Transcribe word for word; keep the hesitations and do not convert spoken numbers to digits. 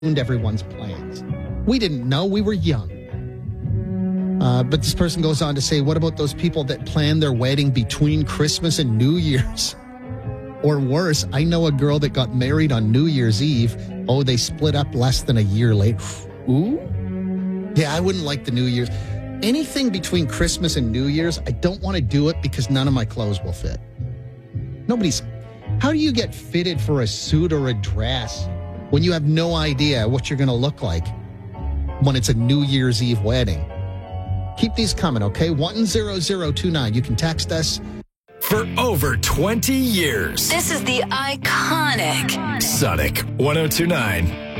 ruined everyone's plans. We didn't know. We were young. Uh, but this person goes on to say, what about those people that plan their wedding between Christmas and New Year's? Or worse, I know a girl that got married on New Year's Eve. Oh, they split up less than a year later. Ooh. Yeah, I wouldn't like the New Year's. Anything between Christmas and New Year's, I don't want to do it because none of my clothes will fit. Nobody's... How do you get fitted for a suit or a dress when you have no idea what you're going to look like when it's a New Year's Eve wedding? Keep these coming, okay? one zero zero two nine. You can text us. For over twenty years. This is the iconic Sonic one oh two nine.